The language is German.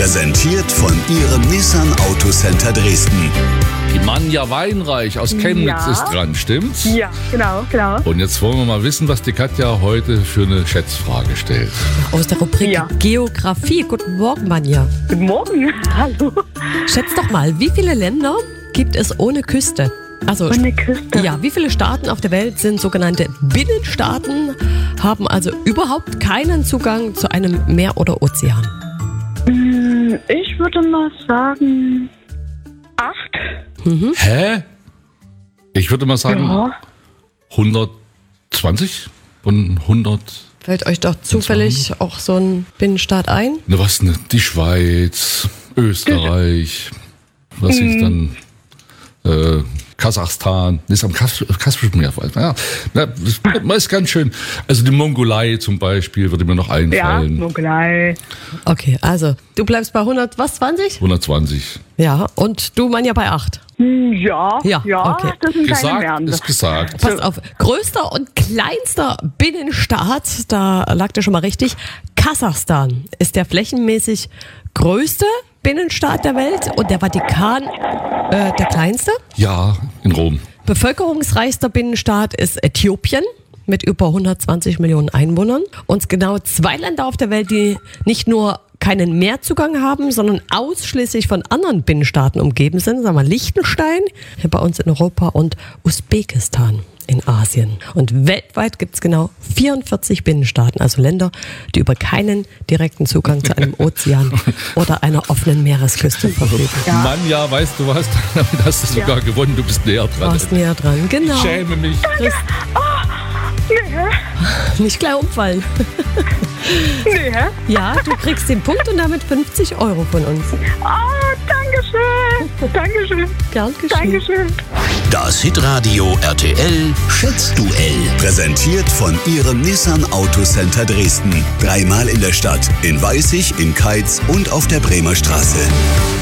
Präsentiert von Ihrem Nissan Autocenter Dresden. Die Manja Weinreich aus Chemnitz ist dran, stimmt's? Ja, genau. Und jetzt wollen wir mal wissen, was die Katja heute für eine Schätzfrage stellt. Aus der Rubrik Geografie. Guten Morgen, Manja. Guten Morgen. Hallo. Schätz doch mal, wie viele Länder gibt es ohne Küste? Also, Ohne Küste? Ja, wie viele Staaten auf der Welt sind sogenannte Binnenstaaten, haben also überhaupt keinen Zugang zu einem Meer oder Ozean? Ich würde mal sagen 8. Hä? Ich würde mal sagen Ja. 120 und 100. Fällt euch doch zufällig auch so ein Binnenstaat ein? Ne, was ne? Die Schweiz, Österreich, was ist dann? Kasachstan, ist am Kaspischen Meer. Ja, das ist ganz schön. Also die Mongolei zum Beispiel würde mir noch Ja, einfallen. Mongolei. Okay, also du bleibst bei 120? 120. Ja, und du, Manja, bei 8. Ja, okay. das sind keine Gesagt Meeren. ist gesagt. Pass auf, größter und kleinster Binnenstaat, da lag der schon mal richtig. Kasachstan ist der flächenmäßig größte Binnenstaat der Welt und der Vatikan der kleinste. Ja, in Rom. Bevölkerungsreichster Binnenstaat ist Äthiopien mit über 120 Millionen Einwohnern. Und genau 2 Länder auf der Welt, die nicht nur keinen Meerzugang haben, sondern ausschließlich von anderen Binnenstaaten umgeben sind. Sagen wir Liechtenstein, hier bei uns in Europa, und Usbekistan in Asien. Und weltweit gibt es genau 44 Binnenstaaten, also Länder, die über keinen direkten Zugang zu einem Ozean oder einer offenen Meeresküste verfügen. Mann, ja, weißt du was? Damit hast du sogar gewonnen, du bist näher dran. Warst näher dran, genau. Ich schäme mich. Nicht gleich umfallen. Nee, hä? Ja, du kriegst den Punkt und damit 50 Euro von uns. Dankeschön. Dankeschön. Gern geschehen. Dankeschön. Das Hitradio RTL Schätzduell. Präsentiert von Ihrem Nissan Autocenter Dresden. 3-mal in der Stadt, in Weißig, in Keitz und auf der Bremer Straße.